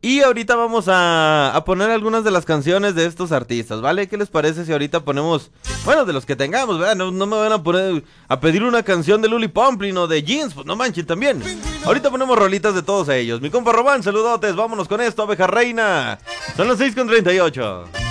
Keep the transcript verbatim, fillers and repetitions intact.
Y ahorita vamos a, a poner algunas de las canciones de estos artistas, ¿vale? ¿Qué les parece si ahorita ponemos, bueno, de los que tengamos, ¿verdad? No, no me van a poner a pedir una canción de Luli Pomplin o de Jeans, pues no manchen también. Ahorita ponemos rolitas de todos ellos. Mi compa Román, saludotes, vámonos con esto, abeja reina. Son las seis con treinta y ocho.